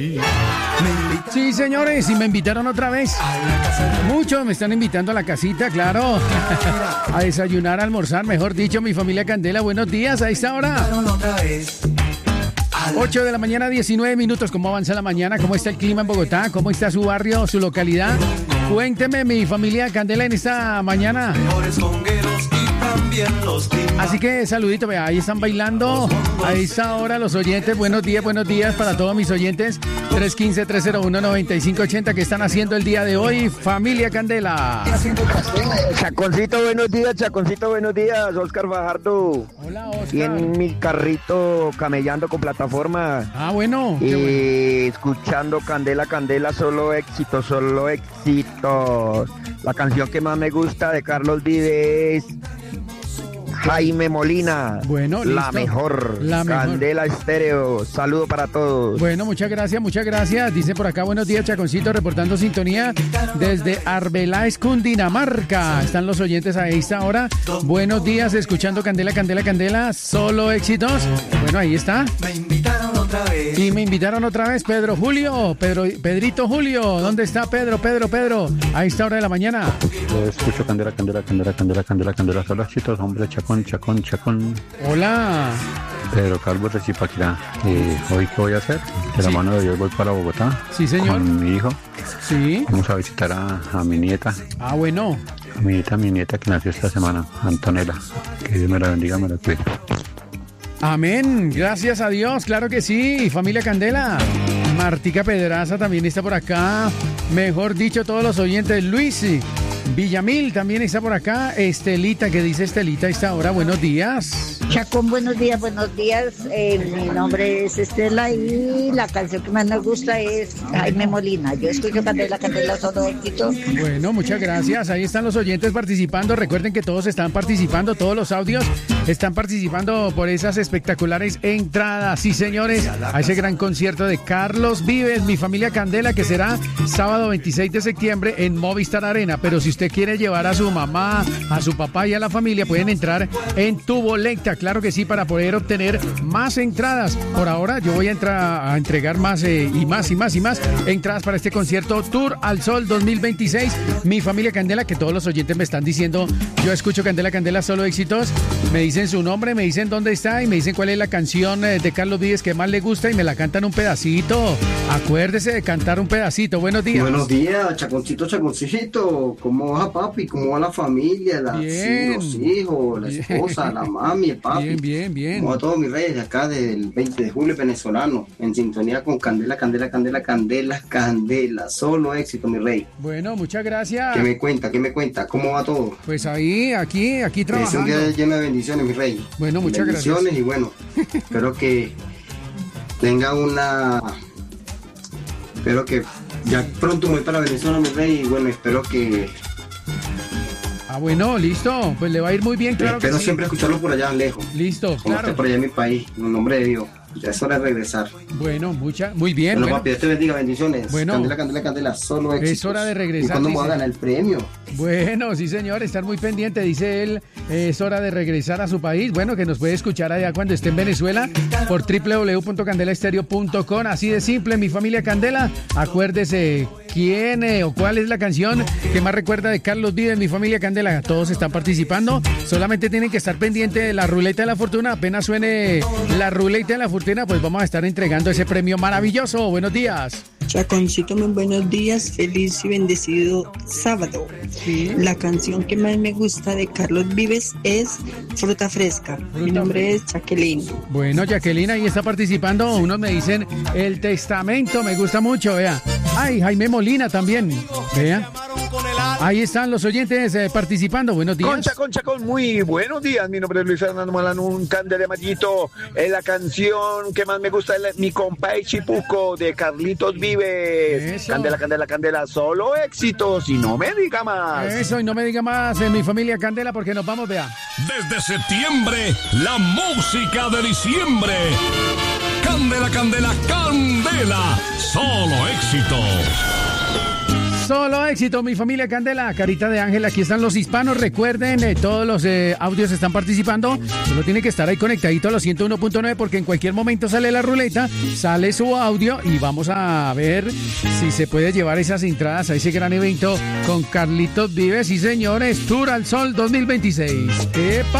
Sí, señores, y me invitaron otra vez. Muchos me están invitando a la casita, claro. A desayunar, a almorzar, mejor dicho, mi familia Candela. Buenos días a esta hora. 8 de la mañana, 19 minutos. ¿Cómo avanza la mañana? ¿Cómo está el clima en Bogotá? ¿Cómo está su barrio, su localidad? Cuénteme, mi familia Candela, en esta mañana. Así que saludito, vea, ahí están bailando a esta hora los oyentes. Buenos días para todos mis oyentes. 315-301-9580. ¿Qué están haciendo el día de hoy, familia Candela? Chaconcito, buenos días, Oscar Fajardo. Hola, Oscar. Y en mi carrito camellando con plataforma. Ah, bueno. Y Bueno. escuchando Candela, solo éxitos. La canción que más me gusta de Carlos Vives, Jaime Molina. Bueno, la listo. mejor. La mejor. Candela Estéreo. Saludo para todos. Bueno, muchas gracias. Dice por acá, buenos días, Chaconcito, reportando sintonía desde Arbeláez, Cundinamarca. Están los oyentes a esta hora. Buenos días, escuchando Candela, solo éxitos. Bueno, ahí está. Y me invitaron otra vez, Pedrito Julio. ¿Dónde está Pedro? A esta hora de la mañana. Yo escucho Candela, solo éxitos, hombre, Chacón. Hola. Pedro Calvo de Zipaquirá. ¿Hoy qué voy a hacer? De la mano de Dios voy para Bogotá. Sí, señor. Con mi hijo. Sí. Vamos a visitar a mi nieta. Ah, bueno. A mi nieta que nació esta semana, Antonella. Que Dios me la bendiga, me la cuide. Amén, gracias a Dios, claro que sí, familia Candela. Martica Pedraza también está por acá, mejor dicho, todos los oyentes. Luis Villamil también está por acá. Estelita, ¿qué dice Estelita a esta hora? Buenos días. Chacón, buenos días. Mi nombre es Estela y la canción que más me gusta es Jaime Molina. Yo escucho Candela, solo éxito. Bueno, muchas gracias. Ahí están los oyentes participando. Recuerden que todos están participando, todos los audios están participando por esas espectaculares entradas. Sí, señores, a ese gran concierto de Carlos Vives, mi familia Candela, que será sábado 26 de septiembre en Movistar Arena. Pero si usted quiere llevar a su mamá, a su papá y a la familia, pueden entrar en Tu Boleta, claro que sí, para poder obtener más entradas. Por ahora yo voy a entregar más y más entradas para este concierto Tour al Sol 2026. Mi familia Candela, que todos los oyentes me están diciendo, yo escucho Candela, solo éxitos. Me dicen su nombre, me dicen dónde está y me dicen cuál es la canción de Carlos Vives que más le gusta y me la cantan un pedacito. Acuérdese de cantar un pedacito. Buenos días. Buenos días, Chaconcito. ¿Cómo va, papi? ¿Cómo va la familia? Los hijos, la esposa, la mami, el papi. Bien. Como a todos mis reyes de acá del 20 de julio venezolano, en sintonía con Candela, solo éxito, mi rey. Bueno, muchas gracias. ¿Qué me cuenta? ¿Cómo va todo? Pues aquí Es trabajando. un día lleno de bendiciones, mi rey. Bueno, muchas bendiciones gracias. Y bueno, espero que tenga espero que ya pronto voy para Venezuela, mi rey, y bueno, espero que... Ah, bueno, listo. Pues le va a ir muy bien, claro que espero sí. siempre escucharlo por allá lejos. Listo, Como claro. esté por allá en mi país, en el nombre de Dios. Ya es hora de regresar. Bueno, muy bien. Bueno, Bueno, papi, Dios te bendiga, bendiciones. Bueno. Candela, solo éxitos. Es hora de regresar, ¿Y cuándo me dice. voy a ganar el premio? Bueno, sí, señor, estar muy pendiente, dice él. Es hora de regresar a su país. Bueno, que nos puede escuchar allá cuando esté en Venezuela por www.candelaestereo.com. Así de simple, mi familia Candela. Acuérdese quién o cuál es la canción que más recuerda de Carlos Vives, mi familia Candela. Todos están participando. Solamente tienen que estar pendientes de la ruleta de la fortuna. Apenas suene la ruleta de la fortuna, pues vamos a estar entregando ese premio maravilloso. Buenos días. Chaconcito, muy buenos días, feliz y bendecido sábado. Sí. La canción que más me gusta de Carlos Vives es Fruta Fresca. Mi nombre es Jacqueline. Bueno, Jacqueline ahí está participando. Unos me dicen El Testamento, me gusta mucho, vea. Ay, Jaime Molina también, vea. Ahí están los oyentes participando. Buenos días. Concha, muy buenos días. Mi nombre es Luis Fernando Malano, un Candela Mallito. La canción que más me gusta es Mi Compay Chipuco de Carlitos Vives. Eso. Candela, solo éxitos y no me diga más. Eso, y no me diga más en mi familia Candela porque nos vamos, vea. Desde septiembre, la música de diciembre. Candela, solo éxitos. Solo éxito, mi familia Candela, carita de ángel, aquí están los hispanos, recuerden, todos los audios están participando, solo tiene que estar ahí conectadito a los 101.9 porque en cualquier momento sale la ruleta, sale su audio y vamos a ver si se puede llevar esas entradas a ese gran evento con Carlitos Vives y señores, Tour al Sol 2026. ¡Epa!